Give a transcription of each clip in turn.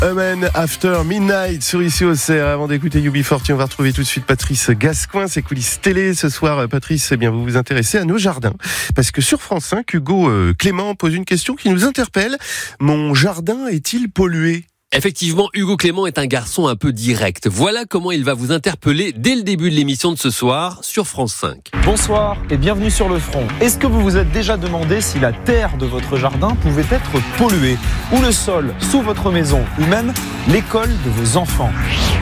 Human After Midnight sur ici au CR. Avant d'écouter UB40, on va retrouver tout de suite Patrice Gascoin, ses coulisses télé. Ce soir, Patrice, vous vous intéressez à nos jardins. Parce que sur France 5, Hugo Clément pose une question qui nous interpelle. Mon jardin est-il pollué ? Effectivement, Hugo Clément est un garçon un peu direct. Voilà comment il va vous interpeller dès le début de l'émission de ce soir sur France 5. Bonsoir et bienvenue sur Le Front. Est-ce que vous vous êtes déjà demandé si la terre de votre jardin pouvait être polluée, ou le sol sous votre maison, ou même l'école de vos enfants ?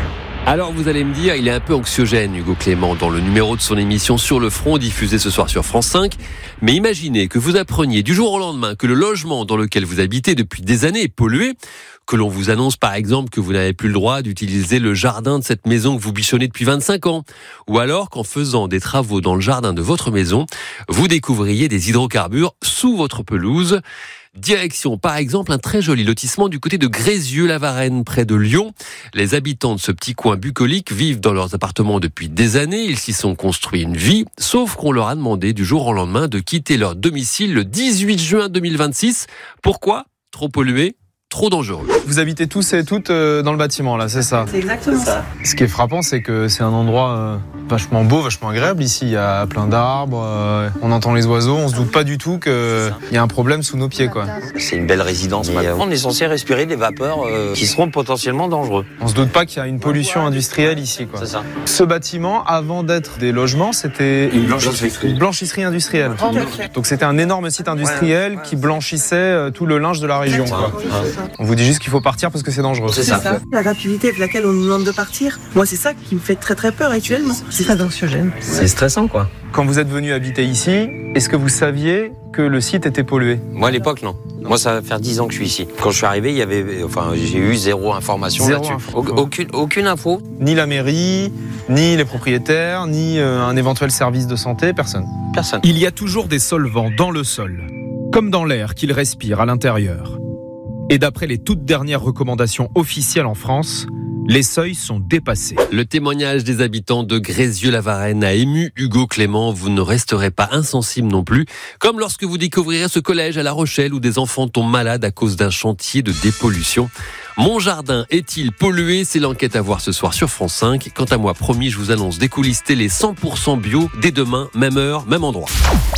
Alors vous allez me dire, il est un peu anxiogène Hugo Clément dans le numéro de son émission Sur le Front diffusé ce soir sur France 5. Mais imaginez que vous appreniez du jour au lendemain que le logement dans lequel vous habitez depuis des années est pollué, que l'on vous annonce par exemple que vous n'avez plus le droit d'utiliser le jardin de cette maison que vous bichonnez depuis 25 ans, ou alors qu'en faisant des travaux dans le jardin de votre maison, vous découvriez des hydrocarbures sous votre pelouse. Direction, par exemple, un très joli lotissement du côté de Grézieux-la-Varenne, près de Lyon. Les habitants de ce petit coin bucolique vivent dans leurs appartements depuis des années. Ils s'y sont construits une vie, sauf qu'on leur a demandé du jour au lendemain de quitter leur domicile le 18 juin 2026. Pourquoi ? Trop pollué ? Trop dangereux. Vous habitez tous et toutes dans le bâtiment, là, c'est ça ? C'est exactement ça. Ce qui est frappant, c'est que c'est un endroit vachement beau, vachement agréable. Ici, il y a plein d'arbres, on entend les oiseaux, on se doute pas du tout qu'il y a un problème sous nos pieds, quoi. C'est une belle résidence. On est censé respirer des vapeurs qui seront potentiellement dangereux. On se doute pas qu'il y a une pollution industrielle ici, quoi. C'est ça. Ce bâtiment, avant d'être des logements, c'était une blanchisserie industrielle. Donc c'était un énorme site industriel qui blanchissait tout le linge de la région, quoi. On vous dit juste qu'il faut partir parce que c'est dangereux. C'est ça. La rapidité avec laquelle on nous demande de partir, moi c'est ça qui me fait très très peur actuellement. C'est ça d'anxiogène. C'est stressant, quoi. Quand vous êtes venu habiter ici, est-ce que vous saviez que le site était pollué ? Moi, à l'époque, non. Moi, ça va faire 10 ans que je suis ici. Quand je suis arrivé, j'ai eu zéro information là-dessus. Aucune info. Ni la mairie, ni les propriétaires, ni un éventuel service de santé, personne. Personne. Il y a toujours des solvants dans le sol, comme dans l'air qu'il respire à l'intérieur. Et d'après les toutes dernières recommandations officielles en France, les seuils sont dépassés. Le témoignage des habitants de Grézieux-la-Varenne a ému Hugo Clément. Vous ne resterez pas insensible non plus, comme lorsque vous découvrirez ce collège à La Rochelle où des enfants tombent malades à cause d'un chantier de dépollution. Mon jardin est-il pollué ? C'est l'enquête à voir ce soir sur France 5. Quant à moi, promis, je vous annonce des coulisses télé 100% bio dès demain, même heure, même endroit.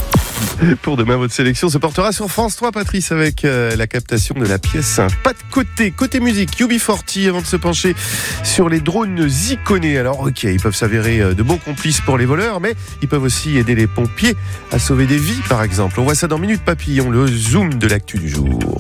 Pour demain, votre sélection se portera sur France 3, Patrice, avec la captation de la pièce Pas de côté musique, UB40, avant de se pencher sur les drones iconés. Alors ok, ils peuvent s'avérer de bons complices pour les voleurs, mais ils peuvent aussi aider les pompiers à sauver des vies, par exemple. On voit ça dans Minute Papillon, le zoom de l'actu du jour.